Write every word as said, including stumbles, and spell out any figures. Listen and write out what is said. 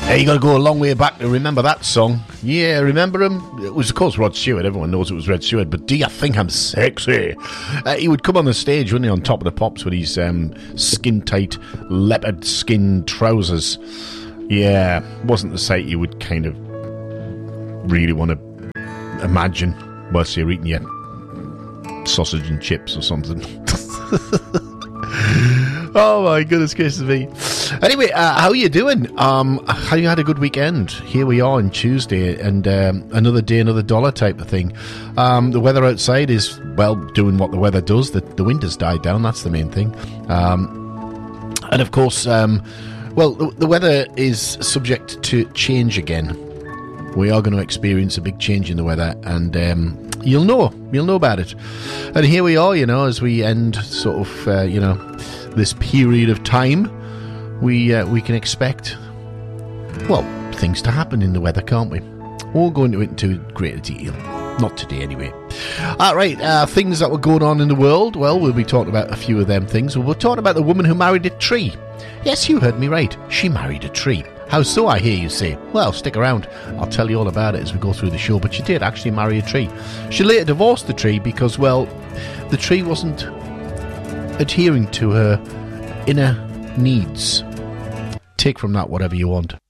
Hey, you got to go a long way back to remember that song. Yeah, remember him? It was, of course, Rod Stewart. Everyone knows it was Rod Stewart. But do you think I'm sexy? Uh, he would come on the stage, wouldn't he, on Top of the Pops with his um, skin-tight leopard skin trousers. Yeah, wasn't the sight you would kind of really want to imagine whilst you're eating your sausage and chips or something. Oh my goodness gracious me. Anyway, uh, how are you doing? Um, have you had a good weekend? Here we are on Tuesday, and um, another day, another dollar type of thing. Um, the weather outside is, well, doing what the weather does. The, the wind has died down, that's the main thing. Um, and of course, um, well, the, the weather is subject to change again. We are going to experience a big change in the weather, and um, you'll know, you'll know about it. And here we are, you know, as we end sort of, uh, you know, this period of time, we uh, we can expect, well, things to happen in the weather, can't we? We'll go into it into greater detail. Not today, anyway. All right, uh, things that were going on in the world. Well, we'll be talking about a few of them things. We'll talk about the woman who married a tree. Yes, you heard me right. She married a tree. How so, I hear you say? Well, stick around. I'll tell you all about it as we go through the show. But she did actually marry a tree. She later divorced the tree because, well, the tree wasn't adhering to her inner needs. Take from that whatever you want.